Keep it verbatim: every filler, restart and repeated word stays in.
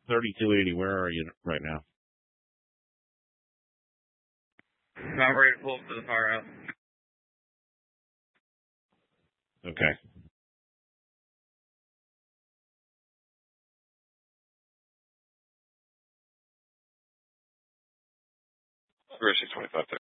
thirty-two eighty. Where are you right now? I'm ready to pull up to the fire out. Okay. We're six twenty-five.